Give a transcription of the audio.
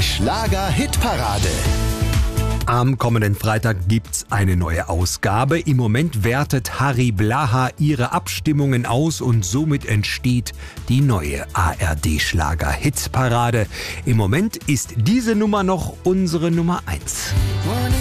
Schlager-Hitparade. Am kommenden Freitag gibt's eine neue Ausgabe. Im Moment wertet Harry Blaha ihre Abstimmungen aus und somit entsteht die neue ARD-Schlager-Hitparade. Im Moment ist diese Nummer noch unsere Nummer 1.